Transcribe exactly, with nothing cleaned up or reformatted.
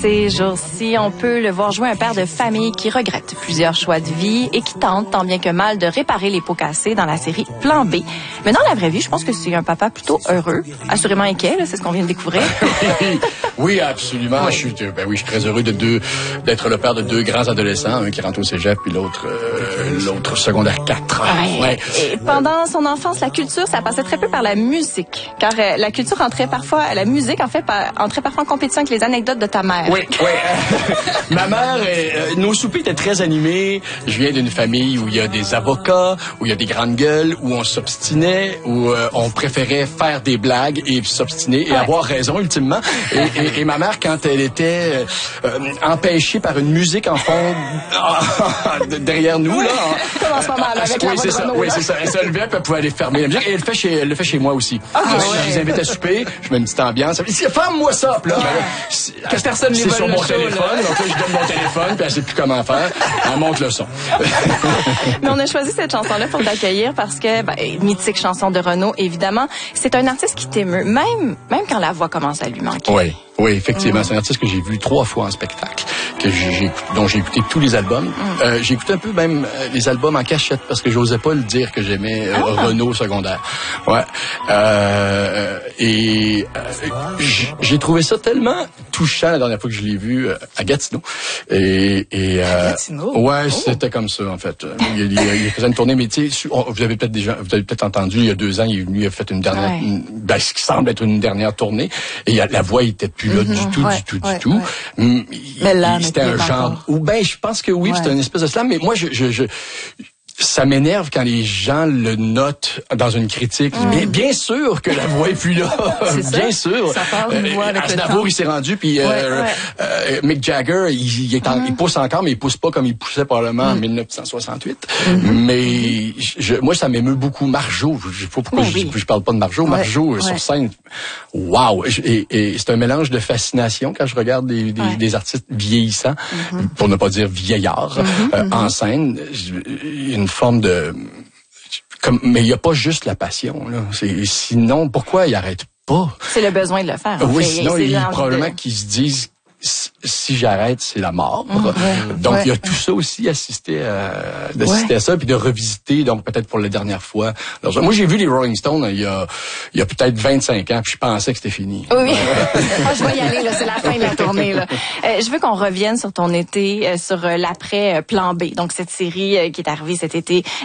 Ces jours-ci, on peut le voir jouer un père de famille qui regrette plusieurs choix de vie et qui tente, tant bien que mal, de réparer les pots cassés dans la série Plan B. Mais dans la vraie vie, je pense que c'est un papa plutôt heureux, assurément inquiet, là, c'est ce qu'on vient de découvrir. Oui, absolument. Oui. Je suis, ben oui, je suis très heureux de deux, d'être le père de deux grands adolescents, un qui rentre au cégep puis l'autre, euh, l'autre secondaire quatre. Ouais. Ouais. Et pendant son enfance, la culture, ça passait très peu par la musique, car euh, la culture entrait parfois, la musique en fait, par, entrait parfois en compétition avec les anecdotes de ta mère. Oui, oui. Ma mère, euh, nos soupers étaient très animés. Je viens d'une famille où il y a des avocats, où il y a des grandes gueules, où on s'obstinait, où euh, on préférait faire des blagues et s'obstiner et ouais. avoir raison ultimement. Et, et, et ma mère, quand elle était euh, empêchée par une musique en fond derrière nous, oui. là, comme en ce moment, avec oui, la c'est voix ça, de oui, c'est ça. Elle se levait, puis elle pouvait aller fermer la musique. Et elle le fait chez, elle le fait chez moi aussi. Ah, je, ouais. je les invite à souper, je mets une petite ambiance. Elle dit, ferme-moi ça, puis là, ben, que personne ne c'est sur mon show, téléphone. là. Donc là, je donne mon téléphone, puis elle sait plus comment faire. Elle monte le son. Mais on a choisi cette chanson-là pour t'accueillir parce que, ben, mythique chanson de Renaud, évidemment, c'est un artiste qui t'émeut, même, même quand la voix commence à lui manquer. Oui. Oui, effectivement. Mm. C'est un artiste que j'ai vu trois fois en spectacle, que j'ai, dont j'ai écouté tous les albums. Mm. Euh, j'ai écouté un peu même euh, les albums en cachette parce que j'osais pas le dire que j'aimais euh, ah. Renaud au secondaire. Ouais. Euh, et euh, j'ai trouvé ça tellement touchant la dernière fois que je l'ai vu euh, à Gatineau. Et, et euh, Gatineau? Ouais, oh. c'était comme ça en fait. Il, il, il faisait une tournée, mais tu sais, vous avez peut-être déjà, vous avez peut-être entendu il y a deux ans, il est venu, il a fait une dernière, ouais. une, ben, ce qui semble être une dernière tournée. Et il a, la voix était plus là mm-hmm. du tout, ouais, du tout, ouais, du tout. Ouais. Mais là, c'était un genre. Ou ben, je pense que oui, ouais. c'était une espèce de slam. Mais moi, je, je, je ça m'énerve quand les gens le notent dans une critique. Mm. Mais bien sûr que la voix est plus là. bien ça. sûr. Ça parle d'une voix avec Aznavour, le temps. il s'est rendu, puis ouais, euh, ouais. euh, Mick Jagger, il, il, est en, mm. il pousse encore, mais il pousse pas comme il poussait probablement mm. en dix-neuf cent soixante-huit. Mm-hmm. Mais je, moi, ça m'émeut beaucoup. Marjo, je sais pas pourquoi je, oui. je, je parle pas de Marjo. Ouais. Marjo, ouais. sur scène, wow! Et, et c'est un mélange de fascination quand je regarde des, des, ouais. des artistes vieillissants, mm-hmm. pour ne pas dire vieillards, mm-hmm. euh, en scène. Une forme de... Comme, mais il n'y a pas juste la passion, là. C'est, sinon, pourquoi ils arrêtent pas? C'est le besoin de le faire. Oui, fait. sinon, il y a probablement de... qu'ils se disent, si j'arrête, c'est la mort. Mmh, ouais, donc, ouais. il y a tout ça aussi, assister à, d'assister ouais. à ça, puis de revisiter, donc peut-être pour la dernière fois. Alors, moi, j'ai vu les Rolling Stones il y a, il y a peut-être vingt-cinq ans, puis je pensais que c'était fini. Oui, ah, je vais y aller, là, c'est la fin de la tournée. Là. Euh, je veux qu'on revienne sur ton été, euh, sur euh, l'après euh, Plan B, donc cette série euh, qui est arrivée cet été